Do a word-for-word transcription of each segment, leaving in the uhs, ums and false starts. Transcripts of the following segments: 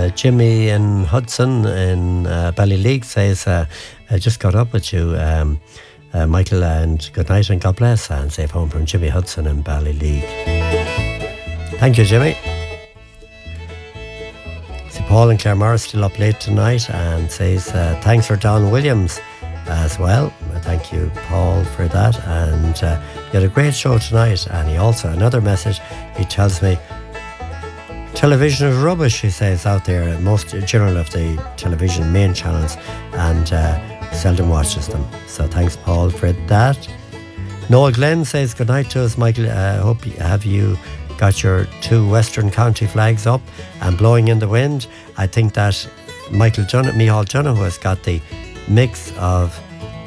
uh, Jimmy in Hudson in uh, Ballyleague says, uh, I just got up with you, um, uh, Michael, and good night and God bless, and safe home from Jimmy Hudson in Ballyleague. Thank you, Jimmy. See, Paul and Claire Morris still up late tonight and says, uh, thanks for Don Williams as well. Thank you, Paul, for that. And uh, you had a great show tonight. And he also, another message, he tells me, television is rubbish, he says, out there. Most general of the television main channels, and uh, seldom watches them. So thanks, Paul, for that. Noel Glenn says, good night to us, Michael. I uh, hope you have you got your two Western County flags up and blowing in the wind. I think that Michael Dun- Micheál Donoghue has got the mix of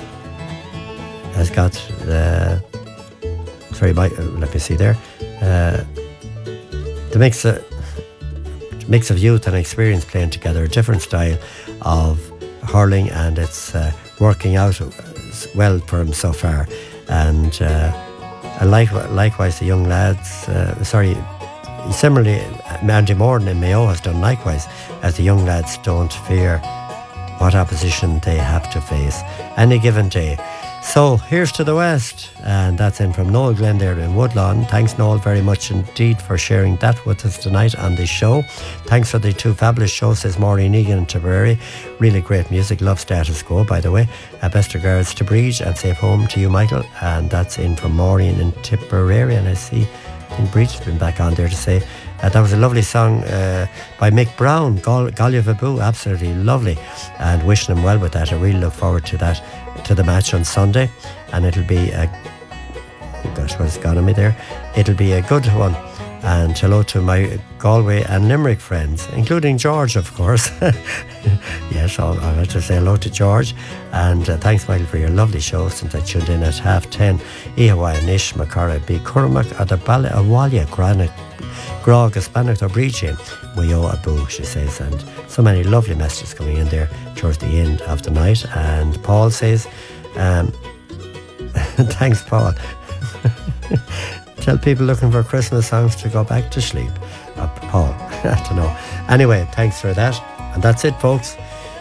has got the uh, sorry my, uh, let me see there uh, the mix of, mix of youth and experience playing together, a different style of hurling, and it's uh, working out well for him so far. And uh, and like, likewise the young lads uh, sorry similarly Andy Morden in Mayo has done likewise, as the young lads don't fear what opposition they have to face any given day. So here's to the West, and that's in from Noel Glenn there in Woodlawn. Thanks, Noel, very much indeed for sharing that with us tonight on this show. Thanks for the two fabulous shows, says Maureen Egan in Tipperary. Really great music, love Status Quo, by the way. Uh, best regards to Breege, and safe home to you, Michael. And that's in from Maureen in Tipperary, and I see I think Breach has been back on there to say uh, that was a lovely song uh, by Mick Brown, Gal- Galia Vabu, absolutely lovely, and wishing him well with that. I really look forward to that, to the match on Sunday, and it'll be a, oh gosh, what's gone on me there, it'll be a good one. And hello to my Galway and Limerick friends, including George, of course. Yes, I'll, I'll have to say hello to George. And uh, thanks, Michael, for your lovely show since I tuned in at half ten. Ihawa Nish, Makara B. Kurmak, Adabala Awalia, Granite, Grog, Hispanic, or Breachin, Wayo Abu, she says. And so many lovely messages coming in there towards the end of the night. And Paul says, um, thanks, Paul. Tell people looking for Christmas songs to go back to sleep. Uh, Paul, I don't know. Anyway, thanks for that. And that's it, folks.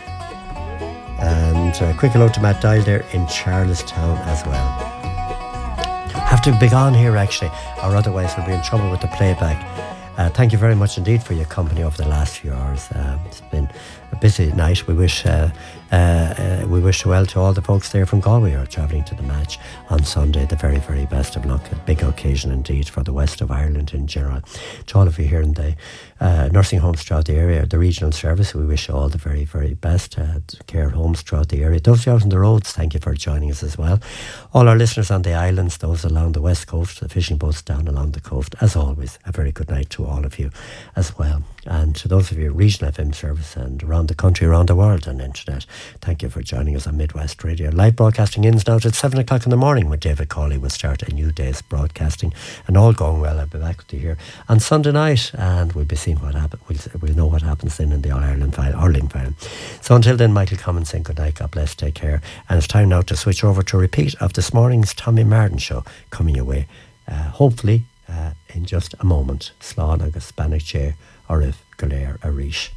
And a quick hello to Matt Dial there in Charlestown as well. Have to be gone here, actually, or otherwise we'll be in trouble with the playback. Uh, thank you very much indeed for your company over the last few hours. Um, it's been a busy night. We wish uh, uh, uh, we wish well to all the folks there from Galway who are travelling to the match on Sunday. The very, very best of luck. A big occasion indeed for the west of Ireland in general. To all of you here in the uh, nursing homes throughout the area, the regional service, we wish you all the very, very best. Uh, care homes throughout the area. Those of you out on the roads, thank you for joining us as well. All our listeners on the islands, those along the west coast, the fishing boats down along the coast, as always, a very good night to all of you as well. And to those of you regional F M service and around the country, around the world on internet, thank you for joining us on Midwest Radio. Live broadcasting ends now at seven o'clock in the morning when David Cawley will start a new day's broadcasting. And all going well, I'll be back with you here on Sunday night, and we'll be seeing what happens. We'll, we'll know what happens then in the All-Ireland final, hurling final. So until then, Michael Cummins saying good night, God bless, take care. And it's time now to switch over to a repeat of this morning's Tommy Martin show coming your way, uh, hopefully uh, in just a moment. Slán agus Spanish chair or if Galer Arish.